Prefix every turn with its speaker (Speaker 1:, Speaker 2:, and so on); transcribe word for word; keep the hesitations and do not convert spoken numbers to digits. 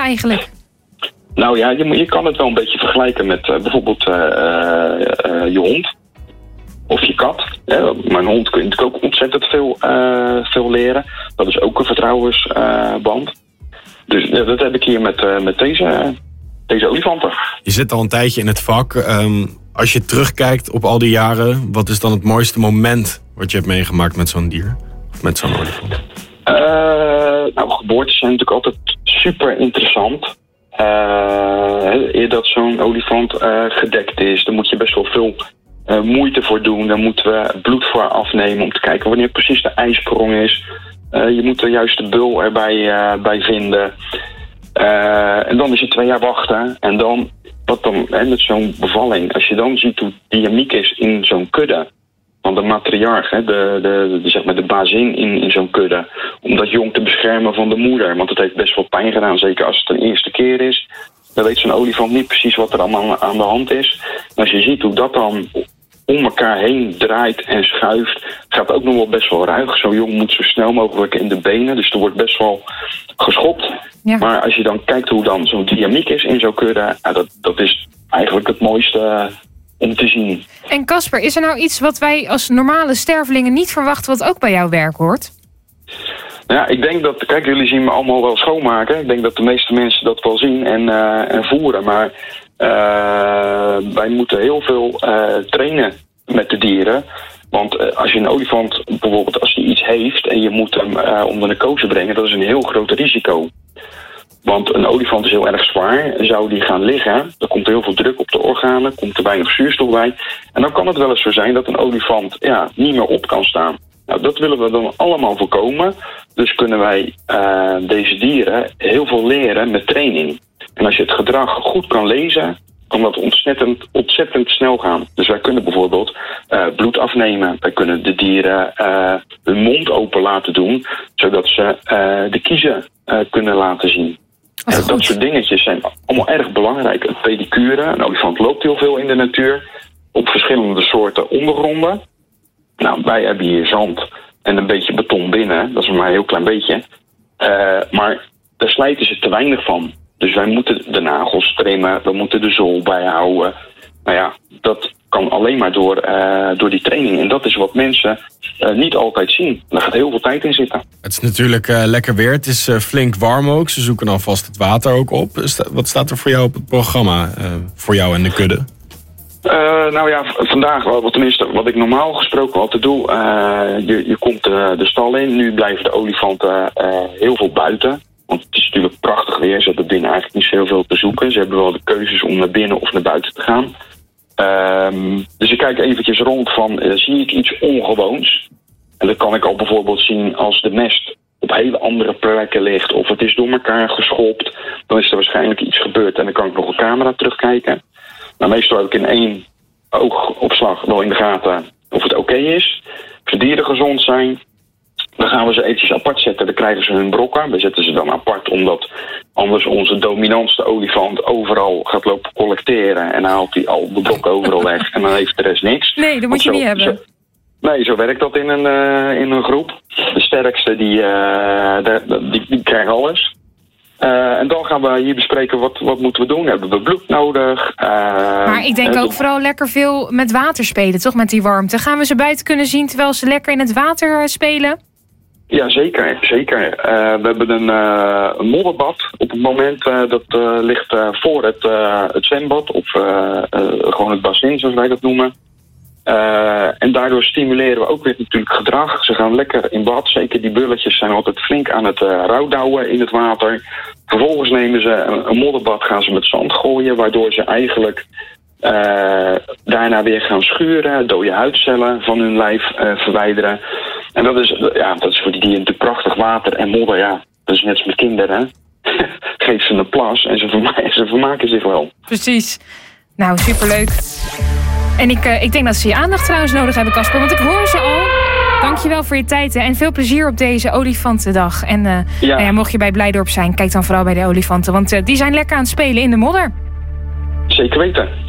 Speaker 1: eigenlijk?
Speaker 2: Nou ja, je, je kan het wel een beetje vergelijken met uh, bijvoorbeeld uh, uh, je hond. Of je kat. Ja, mijn hond kun je natuurlijk ook ontzettend veel, uh, veel leren. Dat is ook een vertrouwensband. Uh, dus uh, dat heb ik hier met, uh, met deze, uh, deze olifanten.
Speaker 3: Je zit al een tijdje in het vak. Um, als je terugkijkt op al die jaren, wat is dan het mooiste moment wat je hebt meegemaakt met zo'n dier? Of met zo'n olifant?
Speaker 2: Uh, nou, geboortes zijn natuurlijk altijd super interessant. Uh, eer dat zo'n olifant uh, gedekt is, dan moet je best wel veel uh, moeite voor doen. Dan moeten we bloed voor afnemen om te kijken wanneer precies de ijsprong is. Uh, je moet de juiste bul erbij uh, bij vinden. Uh, en dan is het twee jaar wachten. En dan, wat dan hè, met zo'n bevalling, als je dan ziet hoe dynamiek is in zo'n kudde van de matriarch, hè, de, de, de, zeg maar de bazin in, in zo'n kudde, om dat jong te beschermen van de moeder. Want het heeft best wel pijn gedaan, zeker als het een eerste keer is. Dan weet zo'n olifant niet precies wat er allemaal aan de hand is. En als je ziet hoe dat dan om elkaar heen draait en schuift, gaat ook nog wel best wel ruig. Zo'n jong moet zo snel mogelijk in de benen, dus er wordt best wel geschopt. Ja. Maar als je dan kijkt hoe dan zo'n dynamiek is in zo'n kudde, ja, dat, dat is eigenlijk het mooiste uh, om te zien.
Speaker 1: En Casper, is er nou iets wat wij als normale stervelingen niet verwachten wat ook bij jouw werk hoort?
Speaker 2: Ja, ik denk dat, kijk, jullie zien me allemaal wel schoonmaken. Ik denk dat de meeste mensen dat wel zien en, uh, en voeren. Maar uh, wij moeten heel veel uh, trainen met de dieren. Want uh, als je een olifant, bijvoorbeeld als hij iets heeft en je moet hem uh, onder de kozen brengen, dat is een heel groot risico. Want een olifant is heel erg zwaar. Zou die gaan liggen, dan komt er heel veel druk op de organen, komt er weinig zuurstof bij. En dan kan het wel eens zo zijn dat een olifant ja, niet meer op kan staan. Nou, dat willen we dan allemaal voorkomen. Dus kunnen wij uh, deze dieren heel veel leren met training. En als je het gedrag goed kan lezen, kan dat ontzettend, ontzettend snel gaan. Dus wij kunnen bijvoorbeeld uh, bloed afnemen. Wij kunnen de dieren uh, hun mond open laten doen, zodat ze uh, de kiezen uh, kunnen laten zien. Uh, dat soort dingetjes zijn allemaal erg belangrijk. Een pedicure, een olifant loopt heel veel in de natuur op verschillende soorten ondergronden. Nou, wij hebben hier zand en een beetje beton binnen. Dat is maar een heel klein beetje. Uh, maar daar slijten ze te weinig van. Dus wij moeten de nagels trimmen, we moeten de zool bijhouden. Nou ja, dat kan alleen maar door, uh, door die training. En dat is wat mensen uh, niet altijd zien. Daar gaat heel veel tijd in zitten.
Speaker 3: Het is natuurlijk uh, lekker weer. Het is uh, flink warm ook. Ze zoeken alvast het water ook op. Wat staat er voor jou op het programma? Uh, voor jou en de kudde?
Speaker 2: Uh, nou ja, v- vandaag, wel, tenminste wat ik normaal gesproken altijd doe. Uh, je, je komt uh, de stal in. Nu blijven de olifanten uh, heel veel buiten. Want het is natuurlijk prachtig weer. Ze hebben binnen eigenlijk niet zo heel veel te zoeken. Ze hebben wel de keuzes om naar binnen of naar buiten te gaan. Um, dus ik kijk eventjes rond van, uh, zie ik iets ongewoons? En dat kan ik al bijvoorbeeld zien als de mest op hele andere plekken ligt. Of het is door elkaar geschopt. Dan is er waarschijnlijk iets gebeurd. En dan kan ik nog een camera terugkijken. Maar meestal heb ik in één oogopslag wel in de gaten of het oké okay is. Of de dieren gezond zijn. Dan gaan we ze eventjes apart zetten. Dan krijgen ze hun brokken. We zetten ze dan apart omdat anders onze dominantste olifant overal gaat lopen collecteren. En dan haalt hij al de brokken overal weg. En dan heeft de rest niks.
Speaker 1: Nee, dat moet je
Speaker 2: zo,
Speaker 1: niet hebben.
Speaker 2: Zo, nee, zo werkt dat in een, uh, in een groep. De sterkste die, uh, de, die, die krijgen alles. Uh, en dan gaan we hier bespreken wat, wat moeten we doen. Hebben we bloed nodig? Uh,
Speaker 1: maar ik denk ook vooral lekker veel met water spelen, toch? Met die warmte. Gaan we ze buiten kunnen zien terwijl ze lekker in het water spelen?
Speaker 2: Ja, zeker. zeker. Uh, we hebben een, uh, een modderbad op het moment. Uh, dat uh, ligt uh, voor het, uh, het zwembad. Of uh, uh, gewoon het bassin, zoals wij dat noemen. Uh, en daardoor stimuleren we ook weer natuurlijk gedrag. Ze gaan lekker in bad. Zeker die bulletjes zijn altijd flink aan het uh, rouwdouwen in het water. Vervolgens nemen ze een, een modderbad, gaan ze met zand gooien. Waardoor ze eigenlijk uh, daarna weer gaan schuren. Dode huidcellen van hun lijf uh, verwijderen. En dat is, ja, dat is voor die dieren natuurlijk prachtig. Water en modder, ja. Dat is net als met kinderen. Geef ze een plas en ze, verma- ze vermaken zich wel.
Speaker 1: Precies. Nou, superleuk. En ik, uh, ik denk dat ze je aandacht trouwens nodig hebben, Casper. Want ik hoor ze al. Dankjewel voor je tijd hè, en veel plezier op deze olifantendag. En uh, ja. Nou ja, mocht je bij Blijdorp zijn, kijk dan vooral bij de olifanten. Want uh, die zijn lekker aan het spelen in de modder.
Speaker 2: Zeker weten.